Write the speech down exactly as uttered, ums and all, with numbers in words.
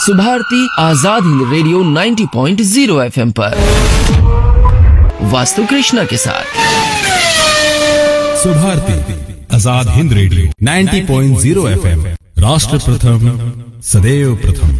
Subharti Azad Hind radio नब्बे point शून्य FM पर वास्तु कृष्णा के साथ। सुभारती आजाद हिंद रेडियो नब्बे पॉइंट शून्य एफएम, राष्ट्र प्रथम सदैव प्रथम।